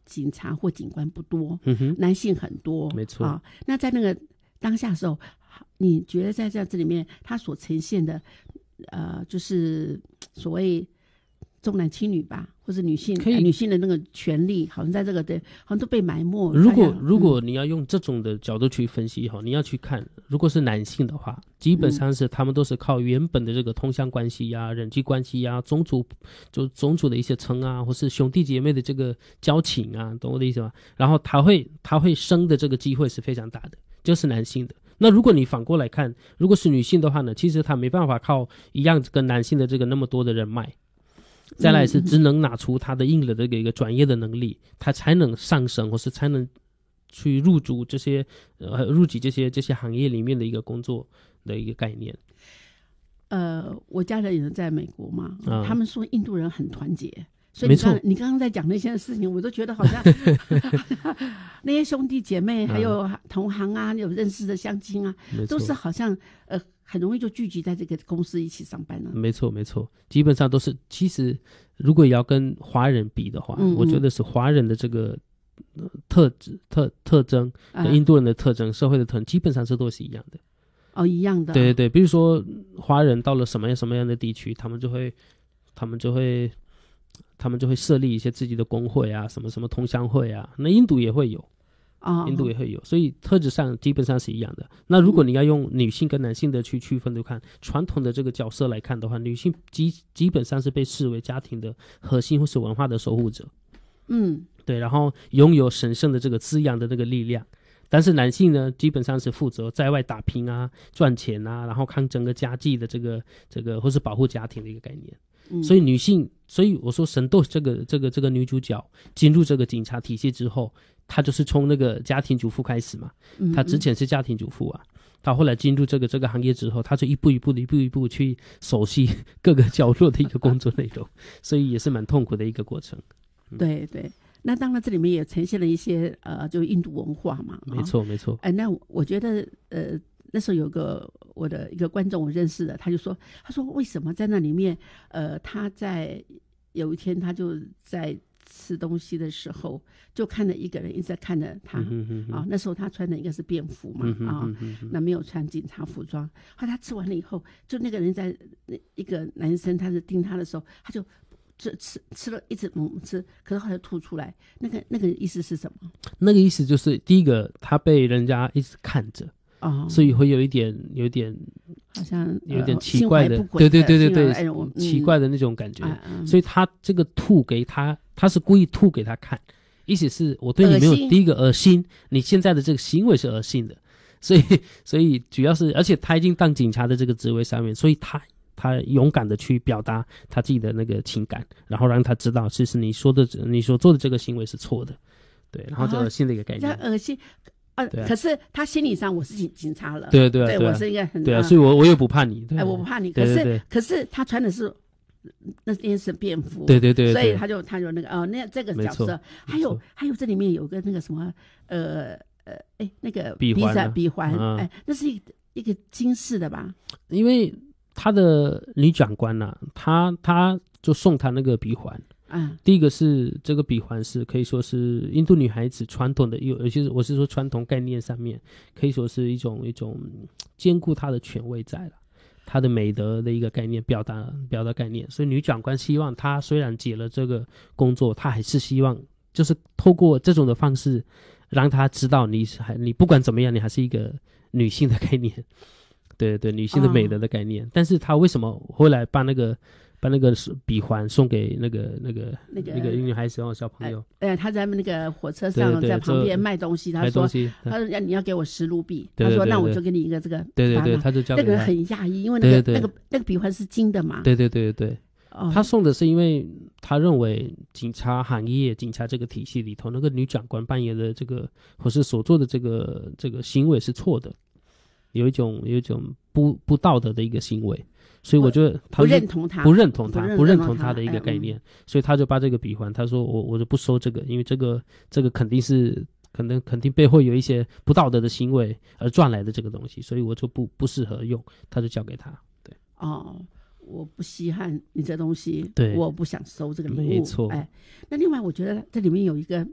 警察或警官不多， 嗯男性很多， 没错啊。那在那个当下的时候，你觉得在这里面，他所呈现的，就是所谓重男轻女吧，或者女性的那个权利，好像在这个好像都被埋没。 如果你要用这种的角度去分析你要去看，如果是男性的话，基本上是他们都是靠原本的这个通乡关系呀、人际关系呀、种族的一些称啊，或是兄弟姐妹的这个交情啊，懂我的意思吗？然后他会生的这个机会是非常大的，就是男性的。那如果你反过来看，如果是女性的话呢，其实她没办法靠一样跟男性的这个那么多的人脉。再来是只能拿出他的硬的这个一个专业的能力，他才能上升，或是才能去入主这些入籍这些行业里面的一个工作的一个概念。 我家人也在美国嘛，他们说印度人很团结，所以你刚刚在讲那些事情，我都觉得好像那些兄弟姐妹还有同行啊，有认识的乡亲啊，都是好像很容易就聚集在这个公司一起上班了。没错， 基本上都是。其实如果要跟华人比的话，我觉得是华人的这个特征跟印度人的特征、社会的特征，基本上是都是一样的。 一样的。 对对对，比如说华人到了什么样的地区，他们就会设立一些自己的工会啊，什么什么同乡会啊。那印度也会有。印度也会有，所以特质上基本上是一样的。那如果你要用女性跟男性的去区分，就看传统的这个角色来看的话，女性基本上是被视为家庭的核心或是文化的守护者。对，然后拥有神圣的这个滋养的这个力量。但是男性呢，基本上是负责在外打拼啊、赚钱啊，然后看整个家计的这个或是保护家庭的一个概念。所以女性，所以我说神斗这个女主角进入这个警察体系之后，她就是从那个家庭主妇开始嘛。她之前是家庭主妇啊，她后来进入这个行业之后，她就一步一步去熟悉各个角落的一个工作内容，所以也是蛮痛苦的一个过程。 对对。那当然这里面也呈现了一些就印度文化嘛。 没错。 那我觉得那时候有个我的一个观众我认识的，他说为什么在那里面他在有一天他就在吃东西的时候就看着一个人一直在看着他。那时候他穿的应该是便服嘛。那没有穿警察服装。后来他吃完了以后，就那个人在一个男生他是盯他的时候，他就吃了一直猛吃，可是后来吐出来。那个意思是什么？那个意思就是第一个他被人家一直看着。所以会有一点好像有点奇怪的，对，奇怪的那种感觉。所以他这个吐给他是故意吐给他看，意思是我对你没有第一个恶心，你现在的这个行为是恶心的。所以主要是，而且他已经当警察的这个职位上面，所以他勇敢的去表达他自己的那个情感，然后让他知道其实你所做的这个行为是错的。对，然后就恶心的一个概念。 恶心。可是他心理上我是警察了。 对， 我是一个很对啊，所以我也不怕你。 我不怕你。可是他穿的是那件是便服。 对， 所以他就那个那这个角色，还有这里面有个那个什么那个鼻环， 那是一个金饰的吧？ 因为他的女长官啊，他就送他那个鼻环。第一个是这个鼻环是可以说是印度女孩子传统的，尤其是我是说传统概念上面，可以说是一种兼顾她的权威在了，她的美德的一个概念，表达概念。所以女长官希望她虽然解了这个工作，她还是希望就是透过这种的方式，让她知道你不管怎么样，你还是一个女性的概念。对，女性的美德的概念。但是她为什么后来把那个鼻环送给那个女孩子小朋友？ 他在那个火车上在旁边卖东西，他说你要给我10卢比，他说那我就给你一个这个。 对，他就交给他。 那个人很讶异，因为那个鼻环是金的嘛。对。 他送的是因为他认为警察行业、警察这个体系里头，那个女长官扮演的这个或是所做的这个行为是错的，有一种不道德的一个行为。所以我觉得他不认同他的一个概念，所以他就把这个鼻环，他说我就不收这个，因为这个肯定是肯定背后有一些不道德的行为而赚来的这个东西，所以我就不适合用，他就交给他。对。 我不稀罕你这东西， 对， 我不想收这个礼物。 没错。 那另外我觉得这里面有一个